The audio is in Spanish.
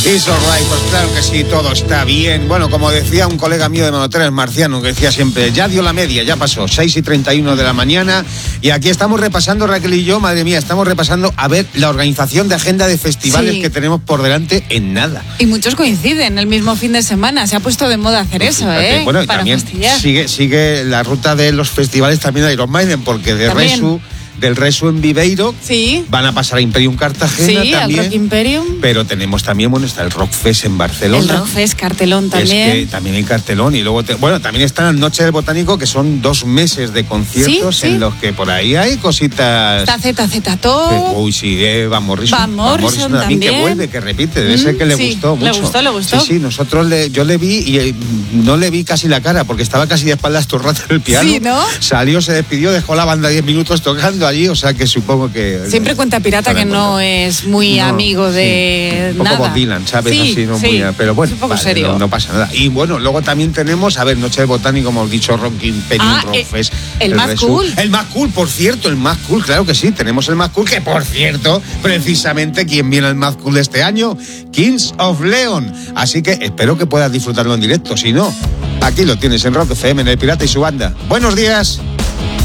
It's alright, pues claro que sí, todo está bien. Bueno, como decía un colega mío de Monotel, Marciano, que decía siempre, ya dio la media, ya pasó, 6:31 de la mañana. Y aquí estamos repasando, Raquel y yo, madre mía, estamos repasando a ver la organización de agenda de festivales que tenemos por delante en nada. Y muchos coinciden el mismo fin de semana, se ha puesto de moda hacer eso, ¿eh? Bueno, y para también fastidiar. sigue la ruta de los festivales también de Iron Maiden, porque del Resu en Viveiro, van a pasar a Imperium Cartagena también. Al Rock Imperium. Pero tenemos también, está el Rockfest en Barcelona. El Rockfest, cartelón también. Es que también hay cartelón. Y luego, también están las Noches del Botánico, que son 2 meses de conciertos en los que por ahí hay cositas. Está ZZ Top. Uy, sí, Van Morrison. Van Morrison también. Que vuelve, que repite. Debe ser que le gustó mucho. Le gustó. Sí, nosotros yo le vi y no le vi casi la cara, porque estaba casi de espaldas todo el rato en el piano. Sí, ¿no? Salió, se despidió, dejó la banda 10 minutos tocando allí, o sea que supongo que... Siempre cuenta Pirata que no es muy amigo de un poco nada. Bob Dylan, ¿sabes? Sí, así, no sí. muy, pero bueno, es un poco serio. No pasa nada. Y bueno, luego también tenemos, Noche del Botánico, como hemos dicho, Rock Imperium, Rockfest. El más cool. El más cool, por cierto, el más cool, claro que sí, tenemos el más cool, que por cierto, precisamente, ¿quién viene al más cool de este año? Kings of Leon. Así que espero que puedas disfrutarlo en directo, si no, aquí lo tienes en Rock FM, en El Pirata y su banda. Buenos días.